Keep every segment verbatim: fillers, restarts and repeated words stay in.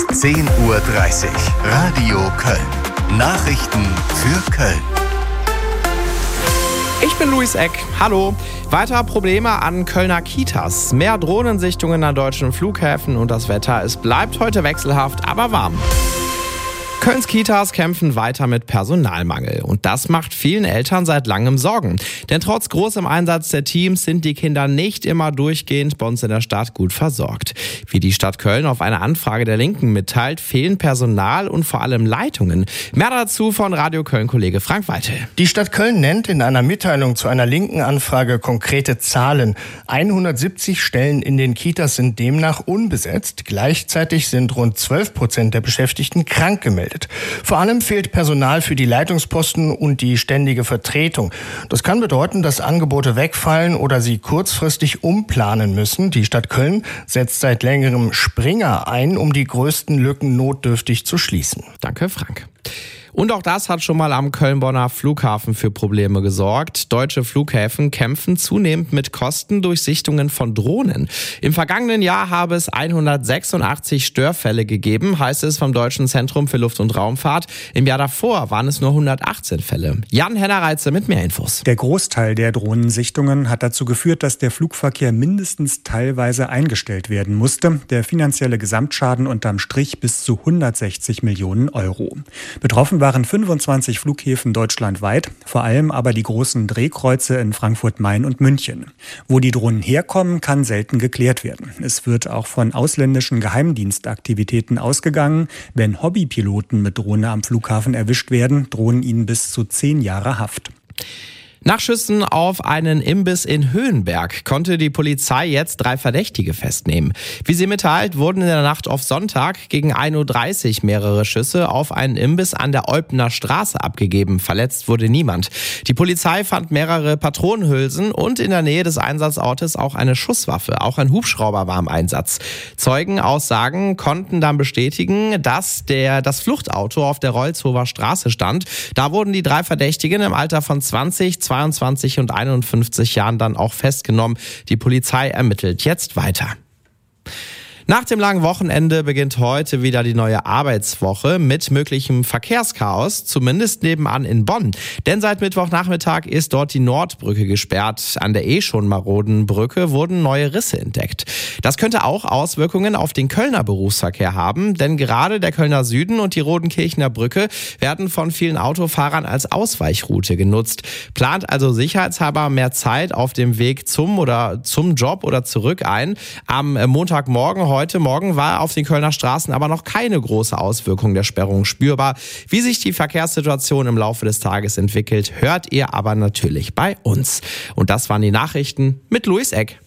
zehn Uhr dreißig. Radio Köln. Nachrichten für Köln. Ich bin Luis Eck. Hallo. Weiter Probleme an Kölner Kitas. Mehr Drohnensichtungen an deutschen Flughäfen und das Wetter. Es bleibt heute wechselhaft, aber warm. Kölns Kitas kämpfen weiter mit Personalmangel. Und das macht vielen Eltern seit langem Sorgen. Denn trotz großem Einsatz der Teams sind die Kinder nicht immer durchgehend bei uns in der Stadt gut versorgt. Wie die Stadt Köln auf eine Anfrage der Linken mitteilt, fehlen Personal und vor allem Leitungen. Mehr dazu von Radio Köln-Kollege Frank Weitel. Die Stadt Köln nennt in einer Mitteilung zu einer linken Anfrage konkrete Zahlen. hundertsiebzig Stellen in den Kitas sind demnach unbesetzt. Gleichzeitig sind rund zwölf Prozent der Beschäftigten krank gemeldet. Vor allem fehlt Personal für die Leitungsposten und die ständige Vertretung. Das kann bedeuten, dass Angebote wegfallen oder sie kurzfristig umplanen müssen. Die Stadt Köln setzt seit längerem Springer ein, um die größten Lücken notdürftig zu schließen. Danke, Frank. Und auch das hat schon mal am Köln-Bonner Flughafen für Probleme gesorgt. Deutsche Flughäfen kämpfen zunehmend mit Kosten durch Sichtungen von Drohnen. Im vergangenen Jahr habe es hundertsechsundachtzig Störfälle gegeben, heißt es vom Deutschen Zentrum für Luft- und Raumfahrt. Im Jahr davor waren es nur hundertachtzehn Fälle. Jan Hennerreitze mit mehr Infos. Der Großteil der Drohnensichtungen hat dazu geführt, dass der Flugverkehr mindestens teilweise eingestellt werden musste. Der finanzielle Gesamtschaden unterm Strich bis zu hundertsechzig Millionen Euro. Betroffen waren fünfundzwanzig Flughäfen deutschlandweit, vor allem aber die großen Drehkreuze in Frankfurt, Main und München. Wo die Drohnen herkommen, kann selten geklärt werden. Es wird auch von ausländischen Geheimdienstaktivitäten ausgegangen. Wenn Hobbypiloten mit Drohne am Flughafen erwischt werden, drohen ihnen bis zu zehn Jahre Haft. Nach Schüssen auf einen Imbiss in Höhenberg konnte die Polizei jetzt drei Verdächtige festnehmen. Wie sie mitteilt, wurden in der Nacht auf Sonntag gegen ein Uhr dreißig mehrere Schüsse auf einen Imbiss an der Eupener Straße abgegeben. Verletzt wurde niemand. Die Polizei fand mehrere Patronenhülsen und in der Nähe des Einsatzortes auch eine Schusswaffe. Auch ein Hubschrauber war im Einsatz. Zeugenaussagen konnten dann bestätigen, dass der, das Fluchtauto auf der Rolzhofer Straße stand. Da wurden die drei Verdächtigen im Alter von zwanzig, zweiundzwanzig und einundfünfzig Jahren dann auch festgenommen. Die Polizei ermittelt jetzt weiter. Nach dem langen Wochenende beginnt heute wieder die neue Arbeitswoche mit möglichem Verkehrschaos, zumindest nebenan in Bonn. Denn seit Mittwochnachmittag ist dort die Nordbrücke gesperrt. An der eh schon maroden Brücke wurden neue Risse entdeckt. Das könnte auch Auswirkungen auf den Kölner Berufsverkehr haben, denn gerade der Kölner Süden und die Rodenkirchener Brücke werden von vielen Autofahrern als Ausweichroute genutzt. Plant also sicherheitshalber mehr Zeit auf dem Weg zum oder zum Job oder zurück ein. Am Montagmorgen heute Heute Morgen war auf den Kölner Straßen aber noch keine große Auswirkung der Sperrung spürbar. Wie sich die Verkehrssituation im Laufe des Tages entwickelt, hört ihr aber natürlich bei uns. Und das waren die Nachrichten mit Luis Eck.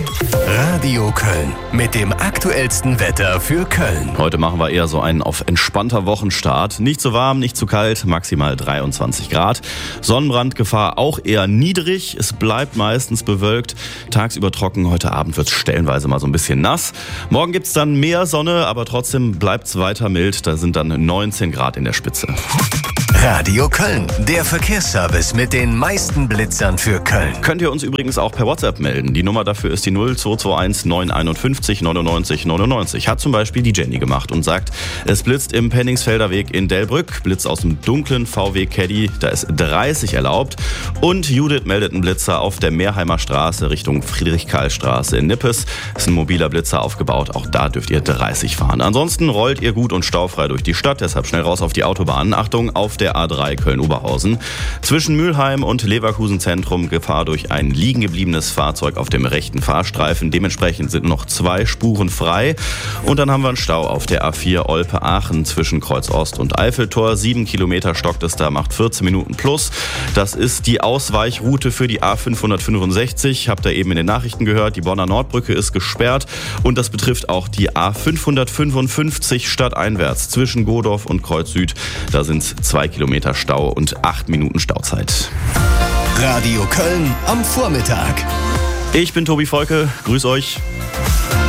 Radio Köln mit dem aktuellsten Wetter für Köln. Heute machen wir eher so einen auf entspannter Wochenstart. Nicht zu warm, nicht zu kalt, maximal dreiundzwanzig Grad. Sonnenbrandgefahr auch eher niedrig. Es bleibt meistens bewölkt. Tagsüber trocken, heute Abend wird es stellenweise mal so ein bisschen nass. Morgen gibt es dann mehr Sonne, aber trotzdem bleibt es weiter mild. Da sind dann neunzehn Grad in der Spitze. Radio Köln, der Verkehrsservice mit den meisten Blitzern für Köln. Könnt ihr uns übrigens auch per WhatsApp melden. Die Nummer dafür ist die null zwei zwei eins neun eins fünf neunundneunzig neunundneunzig. Hat zum Beispiel die Jenny gemacht und sagt, es blitzt im Penningsfelder Weg in Delbrück. Blitz aus dem dunklen V W Caddy, da ist dreißig erlaubt. Und Judith meldet einen Blitzer auf der Meerheimer Straße Richtung Friedrich-Karl-Straße in Nippes. Ist ein mobiler Blitzer aufgebaut, auch da dürft ihr dreißig fahren. Ansonsten rollt ihr gut und staufrei durch die Stadt, deshalb schnell raus auf die Autobahn. Achtung, auf der A drei Köln-Oberhausen. Zwischen Mülheim und Leverkusen Zentrum Gefahr durch ein liegen gebliebenes Fahrzeug auf dem rechten Fahrstreifen. Dementsprechend sind noch zwei Spuren frei. Und dann haben wir einen Stau auf der A vier Olpe-Aachen zwischen Kreuz Ost und Eiffeltor. Sieben Kilometer stockt es da, macht vierzehn Minuten plus. Das ist die Ausweichroute für die A fünfhundertfünfundsechzig. Habt ihr eben in den Nachrichten gehört, die Bonner Nordbrücke ist gesperrt. Und das betrifft auch die A fünfhundertfünfundfünfzig stadteinwärts zwischen Godorf und Kreuz Süd. Da sind es zwei Kilometer Stau und acht Minuten Stauzeit. Radio Köln am Vormittag. Ich bin Tobi Volke, grüß euch.